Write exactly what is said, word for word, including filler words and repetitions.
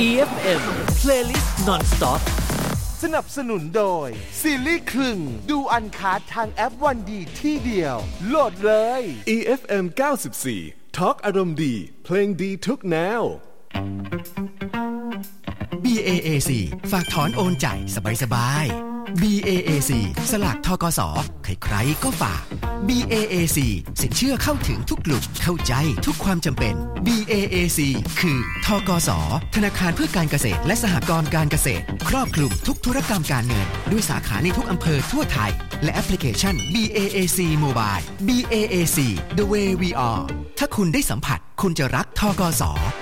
อี เอฟ เอ็ม Playlist Non-Stop สนับสนุนโดยซีรีส์คลึงดูอันคาร์ททางแอปวันดีที่เดียวโหลดเลยอี เอฟ เอ็ม เก้าสิบสี่ Talk อารมณ์ดีเพลงดีทุกแนวบี เอ เอ ซี ฝากถอนโอนจ่ายสบายๆ บี เอ เอ ซี สลากธกส.ใครๆก็ฝาก บี เอ เอ ซี สินเชื่อเข้าถึงทุกกลุ่มเข้าใจทุกความจำเป็น บี เอ เอ ซี คือธกส.ธนาคารเพื่อการเกษตรและสหกรณ์การเกษตรครอบคลุมทุกธุรกรรมการเงินด้วยสาขาในทุกอำเภอทั่วไทยและแอปพลิเคชัน บี เอ เอ ซี Mobile บี เอ เอ ซี The way we are ถ้าคุณได้สัมผัสคุณจะรักธกส